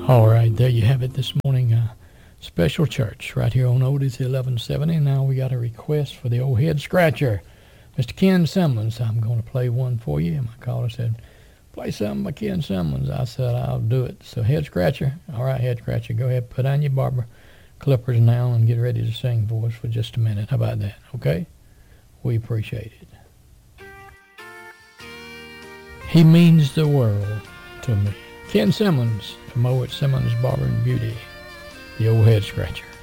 All right, there you have it this morning. Special church right here on Otis 1170. Now we got a request for the old head scratcher. Mr. Ken Simmons, I'm going to play one for you. My caller said, play something by Ken Simmons. I said, I'll do it. So head scratcher. All right, head scratcher, go ahead, put on your barber clippers now and get ready to sing for us for just a minute. How about that? Okay? We appreciate it. He means the world to me. Ken Simmons from Simmons Barber and Beauty, the old head scratcher.